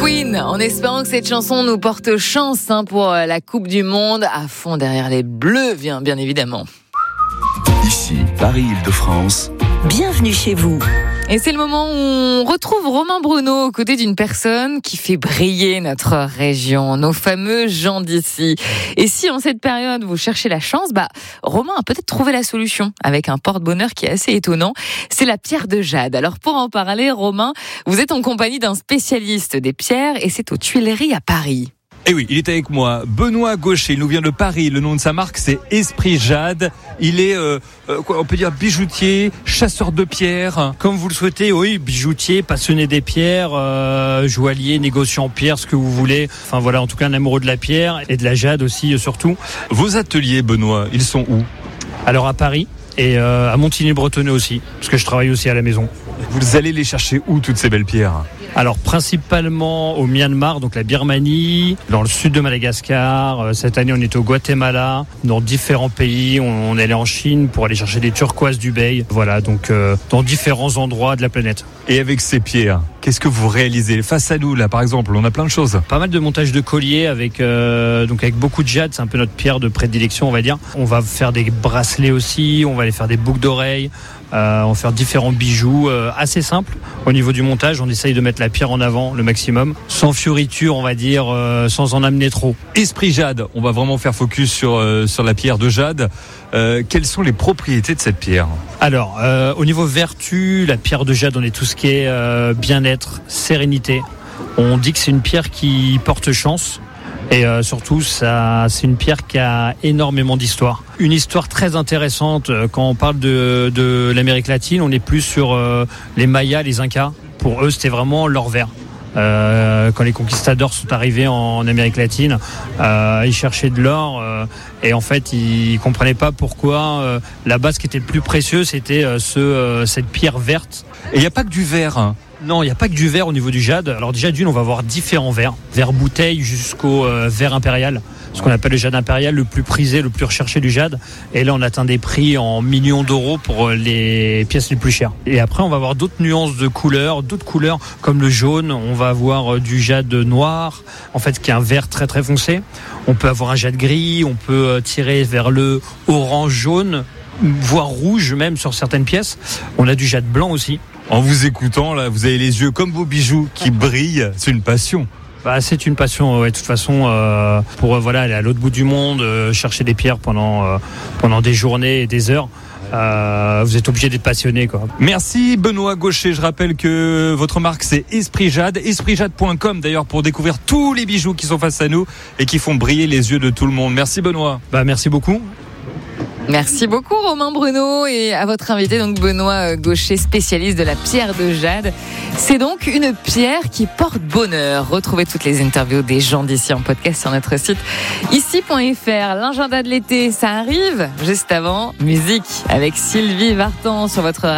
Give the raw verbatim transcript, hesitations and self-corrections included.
Queen, en espérant que cette chanson nous porte chance hein, pour la Coupe du Monde, à fond derrière les Bleus, bien, bien évidemment. Ici, Paris-Île-de-France. Bienvenue chez vous. Et c'est le moment où on retrouve Romain Bruno aux côtés d'une personne qui fait briller notre région, nos fameux gens d'ici. Et si en cette période vous cherchez la chance, bah Romain a peut-être trouvé la solution avec un porte-bonheur qui est assez étonnant. C'est la pierre de jade. Alors pour en parler, Romain, vous êtes en compagnie d'un spécialiste des pierres et c'est aux Tuileries à Paris. Et oui, il est avec moi, Benoît Gaucher, il nous vient de Paris, le nom de sa marque c'est Esprit Jade, il est, euh, euh, quoi, on peut dire bijoutier, chasseur de pierres. Comme vous le souhaitez, oui, bijoutier, passionné des pierres, euh, joaillier, négociant en pierres, ce que vous voulez, enfin voilà, en tout cas un amoureux de la pierre et de la jade aussi euh, surtout. Vos ateliers, Benoît, ils sont où ? Alors à Paris et euh, à Montigny-le-Bretonneux aussi, parce que je travaille aussi à la maison. Vous allez les chercher où toutes ces belles pierres ? Alors principalement au Myanmar, donc la Birmanie, dans le sud de Madagascar. Cette année on est au Guatemala, dans différents pays. On est allé en Chine pour aller chercher des turquoises du Bay. Voilà, donc euh, dans différents endroits de la planète. Et avec ces pierres, qu'est-ce que vous réalisez ? Face à nous là par exemple, on a plein de choses. Pas mal de montage de colliers avec, euh, donc avec beaucoup de jade, c'est un peu notre pierre de prédilection on va dire. On va faire des bracelets aussi, on va aller faire des boucles d'oreilles. Euh, on va faire différents bijoux euh, assez simples. Au niveau du montage, on essaye de mettre la pierre en avant le maximum, sans fioriture, on va dire, euh, sans en amener trop. Esprit Jade, on va vraiment faire focus sur, euh, sur la pierre de jade. Euh, quelles sont les propriétés de cette pierre ? Alors, euh, au niveau vertu, la pierre de jade, on est tout ce qui est euh, bien-être, sérénité. On dit que c'est une pierre qui porte chance. Et euh, surtout, ça, c'est une pierre qui a énormément d'histoire. Une histoire très intéressante. Quand on parle de, de l'Amérique latine, on est plus sur euh, les Mayas, les Incas. Pour eux, c'était vraiment l'or vert. Euh, quand les conquistadors sont arrivés en Amérique latine, euh, ils cherchaient de l'or euh, et en fait, ils comprenaient pas pourquoi euh, là-bas, ce qui était le plus précieux, c'était euh, ce, euh, cette pierre verte. Et il n'y a pas que du verre, hein. Non, il n'y a pas que du verre au niveau du jade. Alors déjà d'une, on va avoir différents verres. Verre bouteille jusqu'au euh, verre impérial. Ce qu'on appelle le jade impérial, le plus prisé, le plus recherché du jade. Et là, on atteint des prix en millions d'euros pour les pièces les plus chères. Et après, on va avoir d'autres nuances de couleurs, d'autres couleurs comme le jaune. On va avoir du jade noir, en fait, qui est un vert très très foncé. On peut avoir un jade gris, on peut tirer vers le orange-jaune, voire rouge même sur certaines pièces. On a du jade blanc aussi. En vous écoutant, là, vous avez les yeux comme vos bijoux qui brillent. C'est une passion. Bah, c'est une passion, ouais, de toute façon, euh, pour euh, voilà, aller à l'autre bout du monde, euh, chercher des pierres pendant, euh, pendant des journées et des heures. Euh, vous êtes obligé d'être passionné, quoi. Merci Benoît Gaucher. Je rappelle que votre marque c'est Esprit Jade, esprit jade point com d'ailleurs pour découvrir tous les bijoux qui sont face à nous et qui font briller les yeux de tout le monde. Merci Benoît. Bah, merci beaucoup. Merci beaucoup Romain Bruno et à votre invité donc Benoît Gaucher, spécialiste de la pierre de jade. C'est donc une pierre qui porte bonheur. Retrouvez toutes les interviews des gens d'ici en podcast sur notre site ici point f r. L'agenda de l'été, ça arrive juste avant. Musique avec Sylvie Vartan sur votre